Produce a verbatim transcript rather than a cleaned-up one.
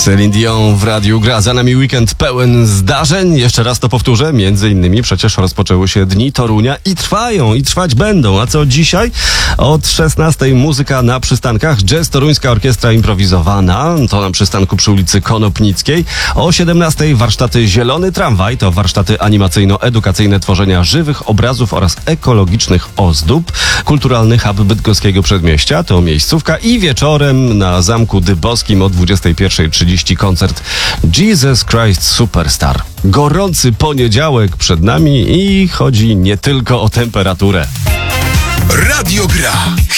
Celine Dion w Radiu Gra. Za nami weekend pełen zdarzeń. Jeszcze raz to powtórzę. Między innymi przecież rozpoczęły się Dni Torunia i trwają, i trwać będą. A co dzisiaj? Od szesnastej muzyka na przystankach. Jazz Toruńska Orkiestra Improwizowana. To na przystanku przy ulicy Konopnickiej. O siedemnastej warsztaty Zielony Tramwaj. To warsztaty animacyjno-edukacyjne tworzenia żywych obrazów oraz ekologicznych ozdób. Kulturalny hub bydgoskiego przedmieścia. To miejscówka. I wieczorem na Zamku Dybowskim o dwudziestej pierwszej trzydzieści koncert Jesus Christ Superstar. Gorący poniedziałek przed nami i chodzi nie tylko o temperaturę. Radio Gra.